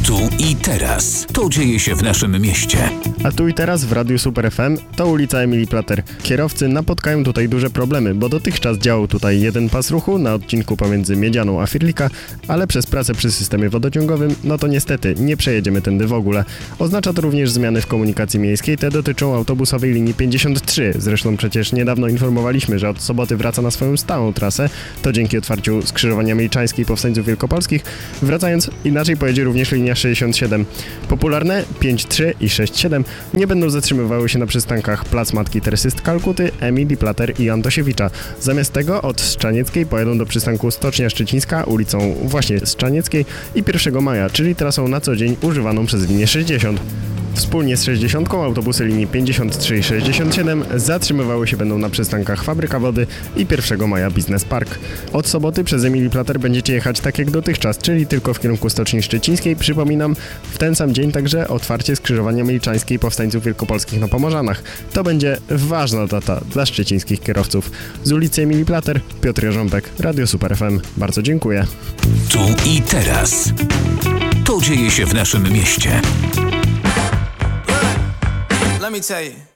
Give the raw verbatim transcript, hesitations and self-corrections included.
Tu i teraz. To dzieje się w naszym mieście. A tu i teraz w Radiu Super F M to ulica Emilii Plater. Kierowcy napotkają tutaj duże problemy, bo dotychczas działał tutaj jeden pas ruchu na odcinku pomiędzy Miedzianą a Firlika, ale przez pracę przy systemie wodociągowym, no to niestety nie przejedziemy tędy w ogóle. Oznacza to również zmiany w komunikacji miejskiej, te dotyczą autobusowej linii pięćdziesiąt trzy. Zresztą przecież niedawno informowaliśmy, że od soboty wraca na swoją stałą trasę, to dzięki otwarciu skrzyżowania Milczańskiej i Powstańców Wielkopolskich. Wracając, inaczej pojedzie również linia sześćdziesiąt siedem. Popularne pięć trzy i sześć siedem nie będą zatrzymywały się na przystankach Plac Matki Teresy z Kalkuty, Emilii Plater i Antosiewicza. Zamiast tego od Strzanieckiej pojadą do przystanku Stocznia Szczecińska ulicą właśnie Strzanieckiej i pierwszego maja, czyli trasą na co dzień używaną przez linię sześćdziesiąt. Wspólnie z sześćdziesiątką autobusy linii pięćdziesiąt trzy i sześćdziesiąt siedem zatrzymywały się będą na przystankach Fabryka Wody i pierwszego maja Biznes Park. Od soboty przez Emilii Plater będziecie jechać tak jak dotychczas, czyli tylko w kierunku Stoczni Szczecińskiej. Przypominam, w ten sam dzień także otwarcie skrzyżowania Milczańskiej i Powstańców Wielkopolskich na Pomorzanach. To będzie ważna data dla szczecińskich kierowców. Z ulicy Emilii Plater, Piotr Jarząbek, Radio Super F M. Bardzo dziękuję. Tu i teraz. To dzieje się w naszym mieście. Let me tell you.